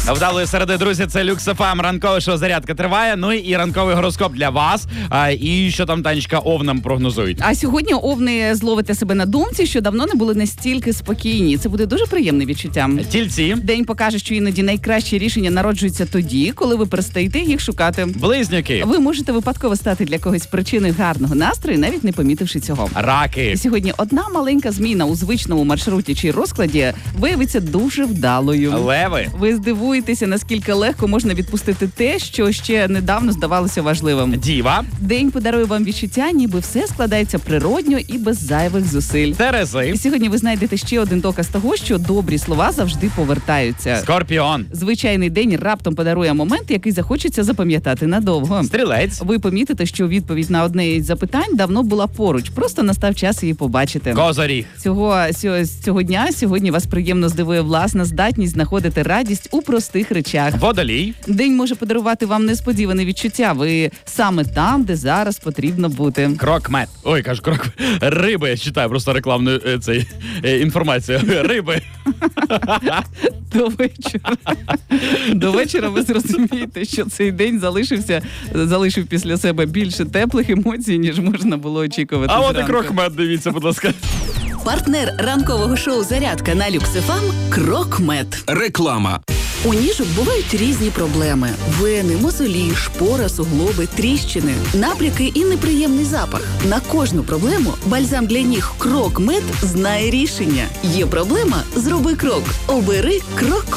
Вдалої середи, друзі, це Люкс ФМ. Ранкове шоу «Зарядка» триває. Ну і ранковий гороскоп для вас. І що там, Танечка, овнам прогнозують? А сьогодні овни зловите себе на думці, що давно не були настільки спокійні. Це буде дуже приємне відчуття. Тільці. День покаже, що іноді найкращі рішення народжуються тоді, коли ви перестаєте їх шукати. Близнюки. Ви можете випадково стати для когось причиною гарного настрою, навіть не помітивши цього. Раки. І сьогодні одна маленька зміна у звичному маршруті чи розкладі виявиться дуже вдалою. Леви. Ви здивуєтеся, наскільки легко можна відпустити те, що ще недавно здавалося важливим. Діва. День подарує вам відчуття, ніби все складається природньо і без зайвих зусиль. Терези. І сьогодні ви знайдете ще один доказ того, що добрі слова завжди повертаються. Скорпіон. Звичайний день раптом подарує момент, який захочеться запам'ятати надовго. Стрілець. Ви помітите, що відповідь на одне із запитань давно була поруч, просто настав час її побачити. Козоріг. Цього дня сьогодні вас приємно здивує власна здатність знаходити радість у простих речах. Водолій. День може подарувати вам несподіване відчуття. Ви саме там, де зараз потрібно бути. Крокмет. Ой, кажу, риби. Я читаю просто рекламну інформацію. Риби. До вечора ви зрозумієте, що цей день залишив після себе більше теплих емоцій, ніж можна було очікувати. А от і крокмет, дивіться, будь ласка. Партнер ранкового шоу «Зарядка» на Люкс ФМ – Крокмет. Реклама. У ніжок бувають різні проблеми: вени, мозолі, шпора, суглоби, тріщини, набряки і неприємний запах. На кожну проблему бальзам для ніг Крокмет знає рішення. Є проблема – зроби крок. Обери Крокмет.